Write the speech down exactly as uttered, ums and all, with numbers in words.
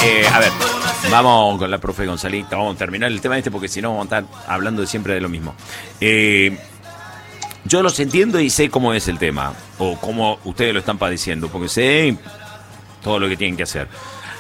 Eh, a ver, vamos con la profe Gonzalita, vamos a terminar el tema este porque si no vamos a estar hablando de siempre de lo mismo. Eh, yo los entiendo y sé cómo es el tema, o cómo ustedes lo están padeciendo, porque sé todo lo que tienen que hacer.